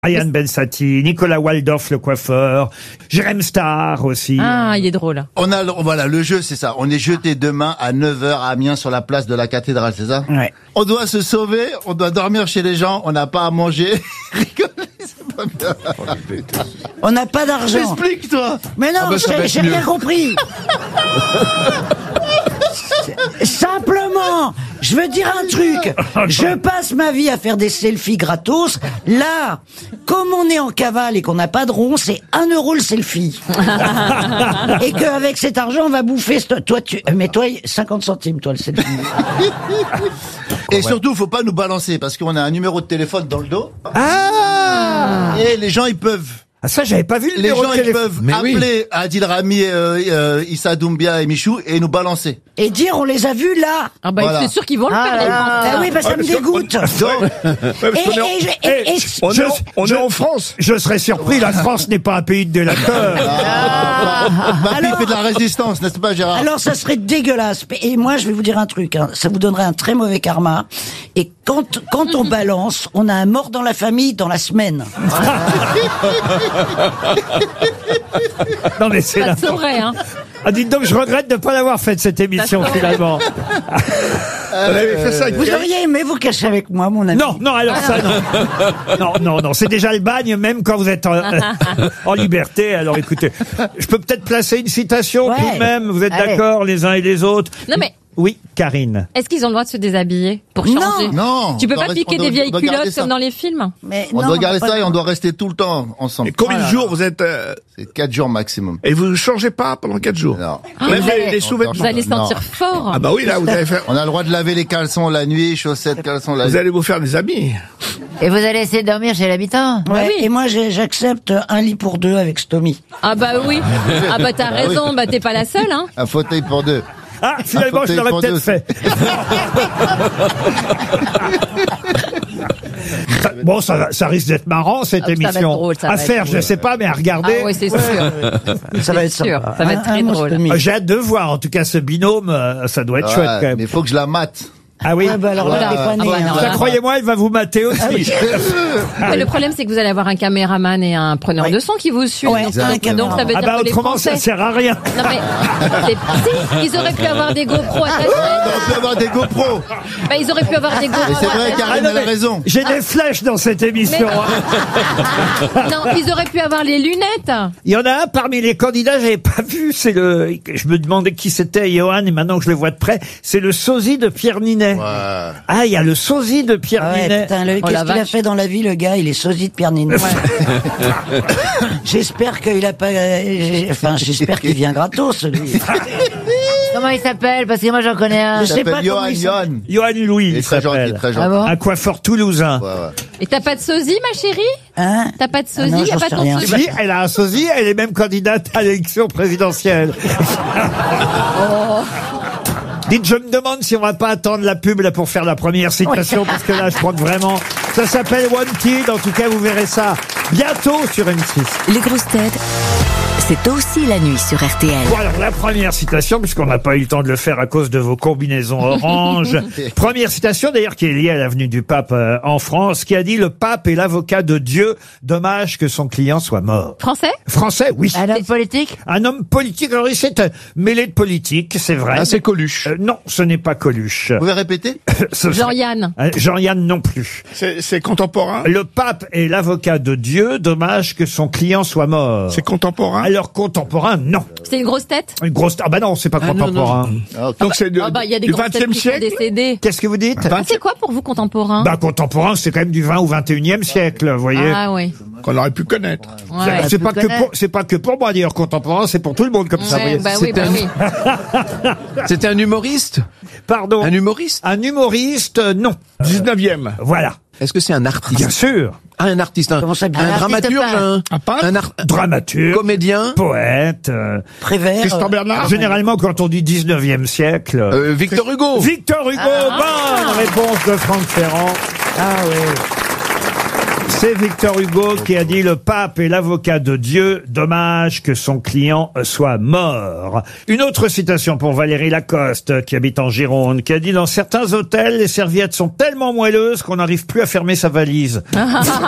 Ayaan Ben-Sati, Nicolas Waldorf, le coiffeur, Jérém Starr aussi. Ah, il est drôle. Voilà, le jeu, c'est ça. On est jeté demain à 9h à Amiens sur la place de la cathédrale, c'est ça? Ouais. On doit se sauver, on doit dormir chez les gens, on n'a pas à manger. Rigoler, c'est pas bien. On n'a pas d'argent. Explique-toi. Mais non, j'ai rien compris. Simplement, je veux dire un truc. Je passe ma vie à faire des selfies gratos. Là, comme on est en cavale et qu'on n'a pas de rond, c'est 1 euro le selfie. Et qu'avec cet argent, on va bouffer. Mais toi, 50 centimes, toi, le selfie. Et surtout, faut pas nous balancer parce qu'on a un numéro de téléphone dans le dos. Ah! Et les gens, ils peuvent. Ah, ça, j'avais pas vu le Les numéro gens, de ils téléphone. peuvent appeler Adil Rami, Issa Doumbia et Michou et nous balancer. Et dire, on les a vus là. Ah bah, Voilà. c'est sûr qu'ils vont le faire, les Français. Ah oui, bah ça me dégoûte. On est en France. Je serais surpris, la France n'est pas un pays de délateurs. Papy fait de la résistance, n'est-ce pas, Gérard? Alors ça serait dégueulasse. Et moi, je vais vous dire un truc, hein, ça vous donnerait un très mauvais karma. Et quand on balance, on a un mort dans la famille dans la semaine. Non mais c'est Ça la... te saurait, hein. Ah, dites donc, je regrette de ne pas l'avoir faite cette émission finalement. Vous auriez aimé vous cacher avec moi, mon ami? Non, alors ça, non. Non, c'est déjà le bagne, même quand vous êtes en liberté. Alors écoutez, je peux peut-être placer une citation tout de même. Vous êtes d'accord, les uns et les autres? Non, mais Oui, Karine. est-ce qu'ils ont le droit de se déshabiller pour changer? Non. Tu peux pas piquer des vieilles on doit garder culottes ça. comme dans les films? Mais On non, doit garder pas ça de- et on doit rester tout le temps ensemble. Et combien de jours vous êtes... C'est 4 jours maximum. Et vous ne changez pas pendant 4 jours? Non. Même les Vous sous-vêtements. allez Non. sentir fort. Ah bah oui, là, vous allez faire... On a le droit de laver les caleçons la nuit, chaussettes, caleçons la Vous nuit. allez vous faire des amis. Et vous allez essayer de dormir chez l'habitant? Ouais, oui. Et moi, j'accepte un lit pour 2 avec Stomy. Ah bah oui. Ah bah t'as raison, bah t'es pas la seule, hein. Un fauteuil pour 2. Ah, finalement, je fauteuil l'aurais pour peut-être deux. fait. Bon, ça risque d'être marrant, cette Ah, ça va être émission. drôle, ça à va faire, être je sais pas, mais à regarder. Ah ouais, c'est sûr. Ça va être sûr, sympa. ça va être très mon drôle. Stomy. J'ai hâte de voir, en tout cas, ce binôme, ça doit être chouette quand même. Mais faut que je la mate. Ah oui. Ouais, bah alors là, t'es pas né, ouais, hein. non, Ça, là. croyez-moi, elle va vous mater aussi. Mais le problème, c'est que vous allez avoir un caméraman et un preneur de son qui vous suivent. Ouais, donc, un donc ça caméraman. veut Ah dire bah que les autrement, ça Français... sert à rien. Non mais, si, ils auraient pu avoir des GoPros attachés. On peut avoir des GoPro. Bah, ils auraient pu avoir des Et GoPros c'est vrai, attachés. Karine a raison. J'ai des flèches dans cette émission. hein. Non, ils auraient pu avoir les lunettes. Il y en a un parmi les candidats, j'avais pas vu, je me demandais qui c'était, Johan, et maintenant que je le vois de près, c'est le sosie de Pierre Ninet. Ah, il y a le sosie de Pierre Ah ouais, Ninet. putain, Oh, qu'est-ce la qu'il a vache. fait dans la vie, le gars? Il est sosie de Pierre Ninet. J'espère qu'il a pas... Enfin, j'espère qu'il vient gratos, lui. Comment il s'appelle? Parce que moi j'en connais un. Je Il sais pas s'appelle comment il s'appelle. Johan. Johan Louis, Il est il très gentil, s'appelle. très gentil. Ah bon? Un coiffeur toulousain. Ouais. Et t'as pas de sosie, ma chérie? Hein? T'as pas de Ah non, sosie? Y a j'en pas sais ton rien. sosie? Si, elle a un sosie, elle est même candidate à l'élection présidentielle. Dites, je me demande si on va pas attendre la pub là pour faire la première citation, parce que là, je crois que vraiment, ça s'appelle Wanted. En tout cas, vous verrez ça bientôt sur M6. Les grosses têtes, c'est aussi la nuit sur RTL. Bon, alors, la première citation, puisqu'on n'a pas eu le temps de le faire à cause de vos combinaisons orange. Première citation, d'ailleurs, qui est liée à l'avenue du Pape en France, qui a dit « Le pape est l'avocat de Dieu. Dommage que son client soit mort. Français? » Français, oui. Un homme politique? Un homme politique, alors il s'est mêlé de politique, c'est vrai. Ah, c'est Coluche. Non, ce n'est pas Coluche. Vous pouvez répéter? Ce serait- Jean-Yann. Jean-Yann non plus. C'est contemporain? Le pape est l'avocat de Dieu. Dommage que son client soit mort. C'est contemporain? Alors contemporain, non. C'est une grosse tête? Une grosse... Ah bah non, c'est pas contemporain. Donc c'est Ah bah, il y a des du grosses têtes 20e qui sont siècle? décédées. Qu'est-ce que vous dites? Ah, c'est quoi pour vous contemporain? Bah contemporain, c'est quand même du 20 ou 21e siècle, vous voyez. Ah oui. Qu'on aurait pu connaître. Ouais. C'est pas que pour moi d'ailleurs contemporain, c'est pour tout le monde comme ça. Vous Ouais, voyez. bah oui, bah oui. C'était un humoriste? Pardon. Un humoriste? Un humoriste, non. 19e. Voilà. Est-ce que c'est un artiste? Bien sûr. Ah, un artiste, Comment ça, bien? un dramaturge, Un peintre? un Dramaturge, comédien, poète. Prévert. Tristan Bernard? Généralement, quand on dit 19e siècle. Victor Hugo. Victor Hugo, bonne réponse de Franck Ferrand. Ah oui. C'est Victor Hugo qui a dit « Le pape est l'avocat de Dieu. Dommage que son client soit mort. » Une autre citation pour Valérie Lacoste, qui habite en Gironde, qui a dit « Dans certains hôtels, les serviettes sont tellement moelleuses qu'on n'arrive plus à fermer sa valise. »